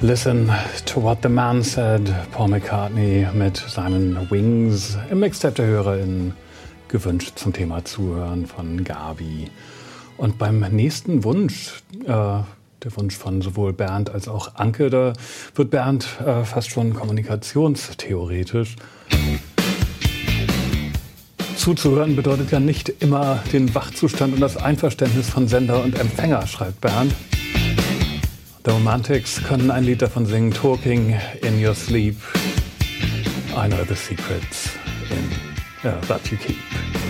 Listen to What the Man Said, Paul McCartney mit seinen Wings im Mixtape der HörerInnen, gewünscht zum Thema Zuhören von Gabi. Und beim nächsten Wunsch, der Wunsch von sowohl Bernd als auch Anke, da wird Bernd fast schon kommunikationstheoretisch. Zuzuhören bedeutet ja nicht immer den Wachzustand und das Einverständnis von Sender und Empfänger, schreibt Bernd. The Romantics können ein Lied davon singen, Talking in Your Sleep. I know the secrets that you keep.